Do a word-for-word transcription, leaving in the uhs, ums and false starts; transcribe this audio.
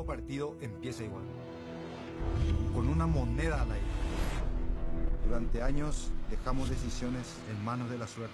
nuevo partido empieza igual, con una moneda al aire. Durante años dejamos decisiones en manos de la suerte.